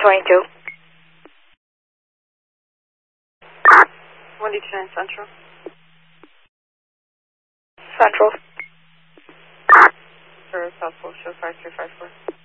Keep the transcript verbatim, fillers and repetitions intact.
twenty-two. one two nine Central. Central. For South Pole, show five three five four.